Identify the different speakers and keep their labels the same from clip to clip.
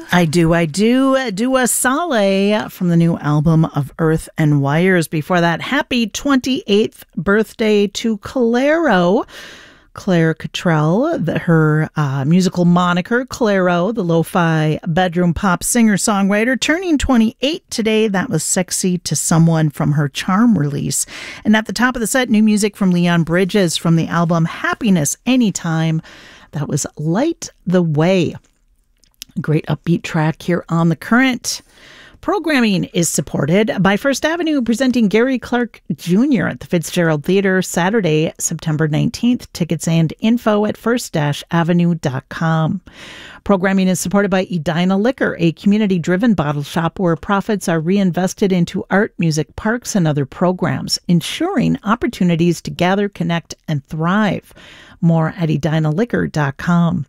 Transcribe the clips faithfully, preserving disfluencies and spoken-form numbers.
Speaker 1: I do, I do. Dua Saleh from the new album of Earth and Wires. Before that, happy twenty-eighth birthday to Clairo. Claire Cottrell, the, her uh, musical moniker, Clairo, the lo-fi bedroom pop singer-songwriter, turning twenty-eight today. That was Sexy to Someone from her Charm release. And at the top of the set, new music from Leon Bridges from the album Happiness Anytime. That was Light the Way. Great upbeat track here on The Current. Programming is supported by First Avenue, presenting Gary Clark Junior at the Fitzgerald Theater Saturday, September nineteenth. Tickets and info at first avenue dot com. Programming is supported by Edina Liquor, a community-driven bottle shop where profits are reinvested into art, music, parks, and other programs, ensuring opportunities to gather, connect, and thrive. More at edina liquor dot com.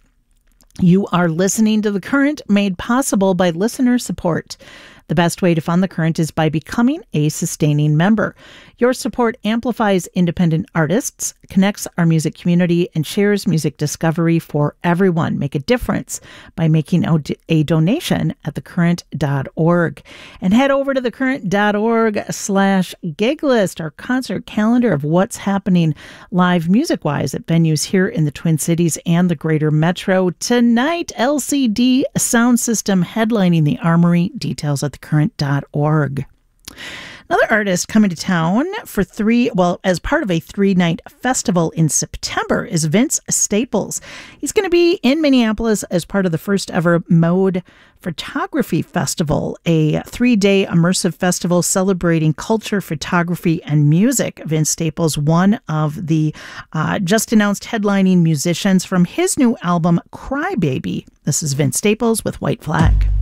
Speaker 1: You are listening to The Current, made possible by listener support. The best way to fund The Current is by becoming a sustaining member. Your support amplifies independent artists, connects our music community, and shares music discovery for everyone. Make a difference by making a donation at the current dot org. And head over to thecurrent.org slash giglist, our concert calendar of what's happening live music-wise at venues here in the Twin Cities and the greater metro. Tonight, L C D Sound System headlining the Armory. Details at the current dot org. Another artist coming to town for three, well, as part of a three-night festival in September is Vince Staples. He's going to be in Minneapolis as part of the first ever Mode Photography Festival, a three-day immersive festival celebrating culture, photography, and music. Vince Staples, one of the uh, just announced headlining musicians from his new album, Crybaby. This is Vince Staples with White Flag.